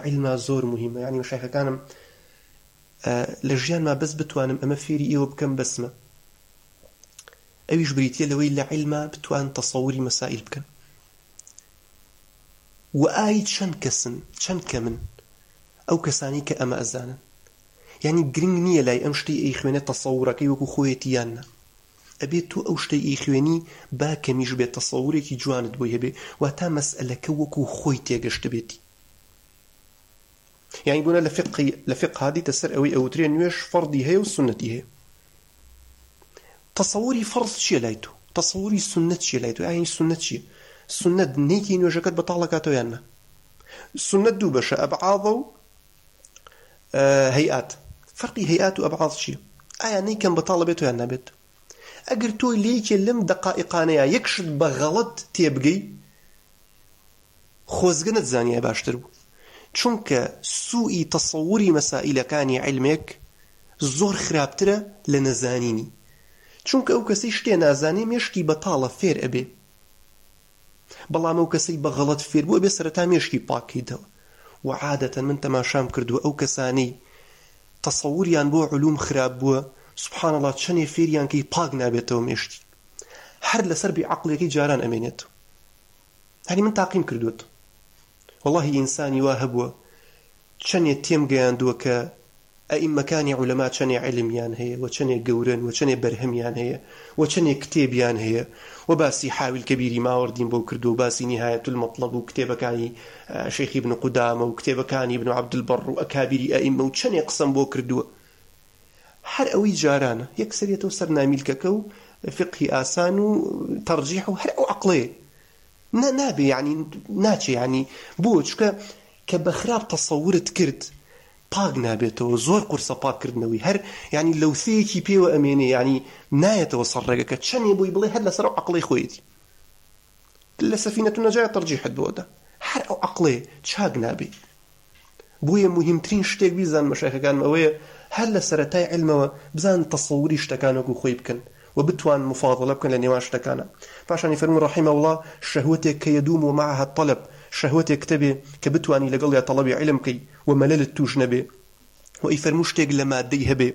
علما زۆر مهمە. یعنی مەشایخەکانم لە ژیانما بەس بتوانم ئەمە فێری ئێوە بکەم بەسمە. ئەویش بریتیە لەوەی لە علما بتوان تەسەووری مەسائل بکەن. و ئای چەند کەسن، چەند کەمن ئەو کەسانی کە ئەمە ئەزانن. یعنی گرنگ نییە لای ئەم شتەی ئەی خوێنێت تەسەوورەکەی وەکو خۆیەتی یاننا. ئەبێت تۆ ئەو شتەی ئەی خوێنی با کەمیش بێت تەسەوورێکی جوانت بۆی هەبێ و تا مەسئلەکە وەکو خۆی تێگەشت بێتی. یعنی بۆنە لە فقه هادیتە سەر ئەوەی ئەوترێ نوێش فەڕدی هەیە و سونەتی هەیە. تەسەووری فەرض چییە لای تۆ؟ تەسەووری سونەت چییە لای تۆ؟ ئایا سونەت چییە؟ سنت نيكي نوجكت بطالكاتو يانا. سنة دو بشا أبعاض و هيئات. فرقي هيئات وأبعاض شيء. آية نيكن بطالبتو يانا بيت. أجر توي ليكي لم دقائقانيا يكشد بغلط تيبقي خوزقنت زانية باشترو. چونك سوء تصوري مسائل كاني علمك زور خرابترة لنزانيني. چونك أو كسي شتي نازاني ميشكي بطالة فير أبي. بەڵام ئەو کەسەی بە غەڵەت فێر بووە بێ سەرەتا مێشکی پاکیدەوە. و عادەتەن من تەماشام کردووە ئەو کەسانەی تەسەووریان بۆ علوم خراپ بووە سبحان الله چەندێ فێریان کەی پاک نابێتەوە مێشکی هەر لەسەر بێعەقڵیەکەی جاران ئەمێنێتەوە. هەنی من تاقیم کردووەت وەڵاهی ئینسانی وا هەبووە چەندێ تێم گەیاندووە کە ئەئیمەکانی عولەما چەندێ علمیان هەیە و چەندێ گەورن و چەندێ بەرهەمیان هەیە و چەندێ کتێبیان هەیە و باسی حاوی الكبیری ماوەردین بۆ کردو و باسی نهایەت المەطلب و کتێبەکانی شەیخ ابن قودامە و کتێبەکانی ابن عەبدولبەڕ و ئەکابیری ئەئیمە و چەندێ قسەم بۆ کردووە. هەر ئەوەی جارانە یەکسەرێتەوە سەر نامیلکەکە و فقهی ئاسان و تەرجیح و هەر ئەو عەقڵەیە نابێ یعنی ناچێ یعنی بۆ چکە کە بە خراپ تەسەورت کرد پاک نابێتەوە زۆر قورسە پاککردنەوەی هەر ینی لەوثەیەکی پێوە ئەمێنێ ینی نایەتەوە سەرڕێگەکە چەندێ بۆی بڵێ هەر لەسەر ئەو عەقڵەی خۆیەتی لە سەفینەتو نەجات تەرجیحت بۆدا هەر ئەو عەقڵێ چاک نابێ. بۆیە مهمترین شتێک بیزان مەشایخەکانم ئەوەیە هەر لە سەرەتای علمەوە بزان تەسەووری شتەکانەکو خۆی بکەن و بتوان مفاضلە بکەن لە نێوان شتەکانە. پاشانی فەرموو ڕەحیمە الله شەهوەتێک کە یەدوم و معها الطەلب شەهوەتێک کتەبێ کە بتوانی لەگەڵ یا تەڵەبی علم بکەی و مەلەلت توش نەبێ و ئەی فەرموو شتێک لە مادەی هەبێ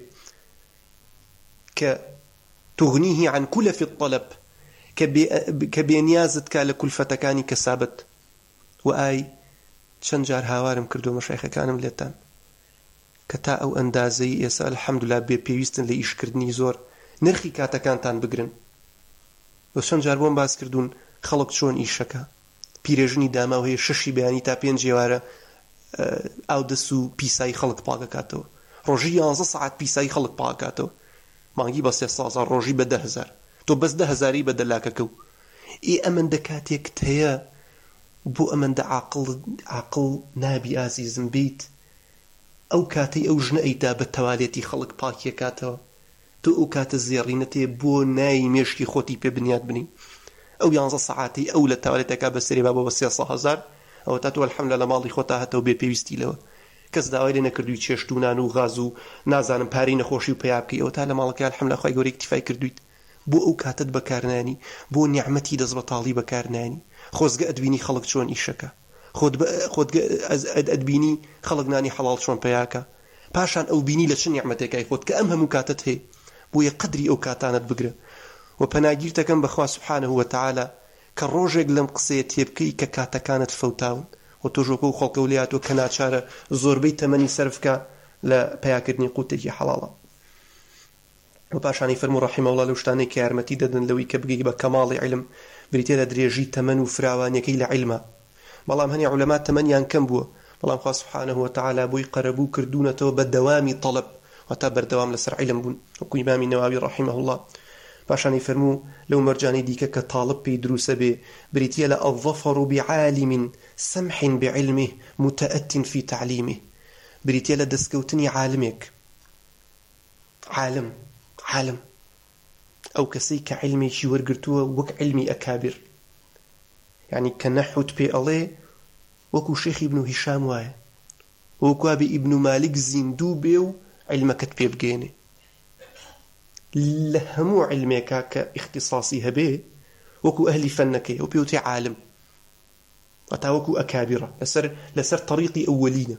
کە تغنیه عن کولەفی الطەلب کە بێنیازت کا لە کولفەتەکانی کەسابەت. و ئای چەند جار هاوارم کردو مەشایخەکانم لێتان کە تا ئەو ئەندازەی ئێستا الحەمدوللا بێ پێویستن لە ئیشکردنی زۆر نرخی کاتەکانتان بگرن. و چەند جار بۆم باس کردوون خەڵک چۆن ئیشەکە پیرێژنی داما و هەیە شەشی بەیانی تا 5 ێوارە ئاو دەست و پیسایی خەڵک پاکەکاتەوە ڕۆژی 11 ساعت پیسایی خەڵک پاکەکاتەوە مانگی بە 3 سازە ڕۆژی بە 10,000 تۆ بەس 10,000 بە دەلاکەکە و ئەمەندە کاتێکت هەیە بۆ ئەمەندە عاقڵ نابی ئازیزم بیت ئەو کاتەی ئەو ژنە ئەیدا بە تەوالێتی خەڵک پاکیەکاتەوە تۆ ئەو کاتە زێڕینەتێ بۆ نای مێشکی خۆتی پێ بنیاد بنی ئەو 11 ساعتی ئەو لە تەوالێتەکە بەسەری با بۆ 300,000 ئەوە تا تۆ الحەمدوللا لە ماڵی خۆتا هەتەوە بێ پێویستی لەوە کەس داوای لێ نەکردووی چێشت و نان و غاز و نازانم پارەی نەخۆشی و پیا بکەی ئەوە تا لە ماڵەکە الحەمدوللا خوای گەورەی اکتیفای کردویت بۆ ئەو کاتت بەکارنانی بۆ نیعمەتی دەستبەتاڵی بەکارنانی خۆزگە ئەدبینی خەڵک چۆن ئیشەکە خۆت ئەدبینی خەڵک نانی حەڵاڵ چۆن پیاکە پاشان ئەو بینی لە چ نیعمەتێکای خۆت کە ئەم هەموو کاتت هەیە بۆیە قدری ئەو کاتانت بگرە و پەناگیرتەکەم بەخوا سبحانه وتعالى کە ڕۆژێک لەم قسەیە تێبکەی کە کاتەکانت فەوتاون و تۆ ژۆکە و خەڵکە ولاتۆ کە ناچارە زۆربەی تەمەنی سەرفکە لە پیاکردنی قوتێکی حەڵاڵە. و پاشانی فەرموو ڕەحیمە الله لەو شتانەی کە یارمەتی دەدەن لەوەی کە بگەی بە کەماڵی علم بریتێ لە درێژی تەمەن و فراوانیەکەی لە علمە. بەڵام هەنی عولەما تەمەنیان کەم بووە بەڵام خوا سبحانه وتعالى بۆی قەرەبوو کردوونەتەوە بە دەوامی تەڵەب و تا بەردەوام لەسەر علم بوون وەکو ئیمامی نەواوی ڕەحیمە الله. پاشانی فەرموو لەو مەرجانەی دیکە کە تاڵب پێی دروسە بێ بریتە لە الظفر بعالم سمح بعلمه متأت في تعليمه بریتە لە دەستکەوتنی عالمێک عالم ئەو کەسەی کە علمێکی وەرگرتووە وەک علمی ئەکابر یعنی کە نەحوت پێ ئەڵێ وەکو شێخ ئیبن هیشام وایە وەکو ئابێ ئیبن مالک زیندوو بێ و علمەکەت پێ بگێنێ لە هەموو علمێکا کە اختصاصی هەبێ وەکو ئەهلی فەنەکەی و پێوتێ عالم وەتا وەکو ئەکابرە لەسەر طریقی ئەوەلینە